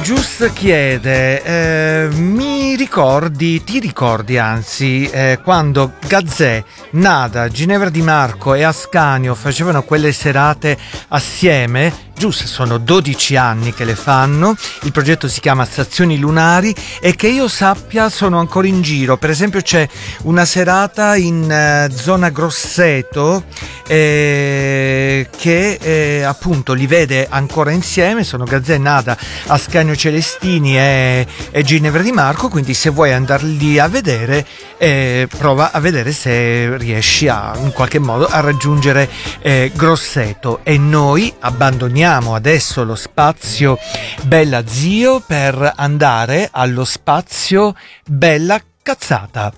Gius chiede, ti ricordi anzi, quando Gazzè, Nada, Ginevra Di Marco e Ascanio facevano quelle serate assieme? Gius, sono 12 anni che le fanno, il progetto si chiama Stazioni Lunari e che io sappia sono ancora in giro. Per esempio c'è una serata in zona Grosseto che appunto li vede ancora insieme, sono Gazzè, Nada, Ascanio Celestini e Ginevra Di Marco, quindi se vuoi andarli a vedere prova a vedere se riesci in qualche modo a raggiungere Grosseto. E noi abbandoniamo adesso lo spazio Bella Zio per andare allo spazio Bella Cazzata.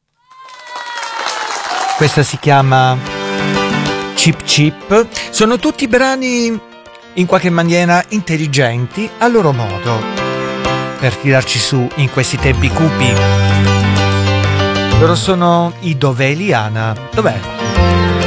Questa si chiama Chip Chip. Sono tutti brani in qualche maniera intelligenti a loro modo per tirarci su in questi tempi cupi. Loro sono i Dov'è Eliana? Dov'è?